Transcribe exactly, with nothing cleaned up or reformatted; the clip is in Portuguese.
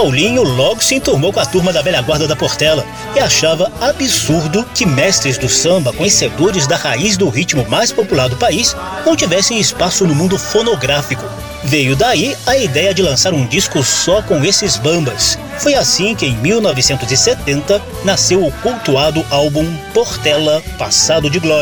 Paulinho logo se enturmou com a turma da velha guarda da Portela e achava absurdo que mestres do samba, conhecedores da raiz do ritmo mais popular do país, não tivessem espaço no mundo fonográfico. Veio daí a ideia de lançar um disco só com esses bambas. Foi assim que em mil novecentos e setenta nasceu o cultuado álbum Portela, Passado de Glória.